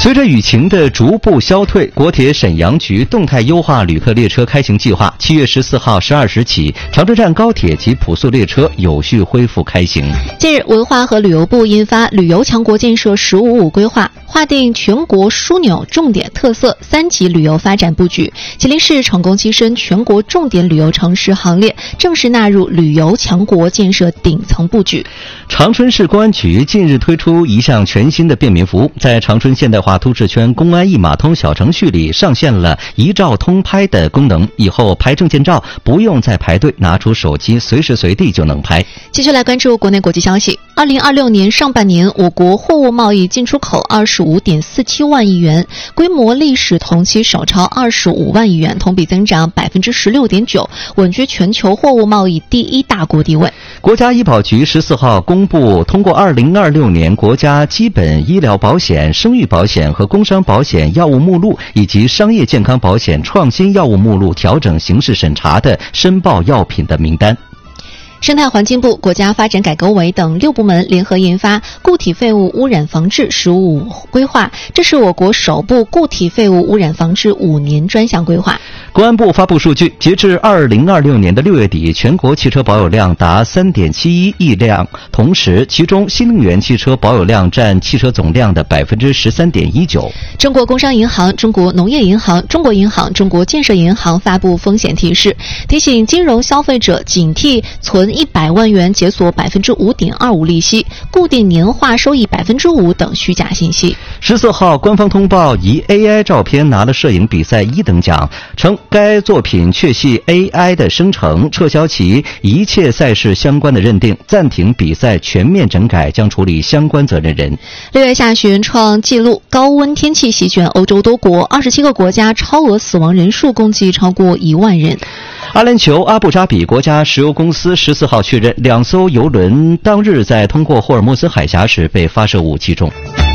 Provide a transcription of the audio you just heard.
随着雨情的逐步消退，国铁沈阳局动态优化旅客列车开行计划，7月14号12时起，长春站高铁及普速列车有序恢复开行。 近日，文化和旅游部印发《旅游强国建设“1555”规划》，划定全国枢纽、重点特色3级旅游发展布局。吉林市成功跻身全国重点旅游城市行列，正式纳入旅游强国建设顶层布局。 长春市公安局近日推出一项全新的便民服务，在长春现代化都市圈公安一码通小程序里上线了一照通拍的功能，以后拍证件照不用再排队，拿出手机随时随地就能拍。 继续来关注国内国际消息。2026年上半年，我国货物贸易进出口25.47万亿元，规模历史同期首超25万亿元，同比增长16.9%，稳居全球货物贸易第一大国地位。 国家医保局14号公布，通过2026年国家基本医疗保险、生育保险和工伤保险药物目录以及商业健康保险创新药物目录调整形式审查的申报药品的名单。 生态环境部、国家发展改革委等6部门联合研发固体废物污染防治1555规划，这是我国首部固体废物污染防治5年专项规划。 公安部发布数据，截至2026年的6月底，全国汽车保有量达3.71亿辆，同时其中新能源汽车保有量占汽车总量的13.19%。 中国工商银行、中国农业银行、中国银行、中国建设银行发布风险提示，提醒金融消费者警惕存100万元解锁5.25%利息、固定年化收益5%等虚假信息。 14号，官方通报以 AI 照片拿了摄影比赛1等奖，称该作品确系 AI 的生成，撤销其一切赛事相关的认定，暂停比赛全面整改，将处理相关责任人。 6月下旬创纪录，高温天气席卷欧洲多国，27个国家超额死亡人数共计超过1万人。 阿联酋阿布扎比国家石油公司14号确认，2艘油轮当日在通过霍尔木兹海峡时被发射武器中。